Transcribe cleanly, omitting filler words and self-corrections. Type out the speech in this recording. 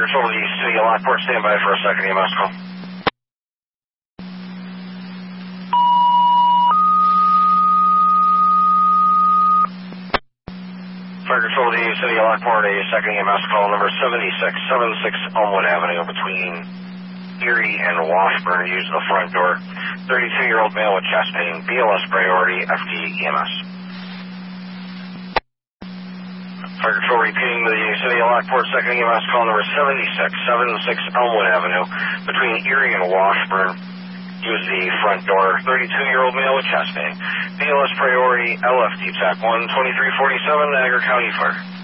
Fire Control to the City of Lockport, stand by for a second EMS call. Fire Control to the City of Lockport, a second EMS call, number 7676 Elmwood Avenue between Erie and Washburn. Use the front door. 32-year-old male with chest pain. BLS priority, FD EMS. Fire Control repeating the City of Lockport, second EMS call, number 7676 Elmwood Avenue between Erie and Washburn. Use the front door. 32-year-old male with chest pain. BLS priority, LFD TAC 12347, Niagara County Fire.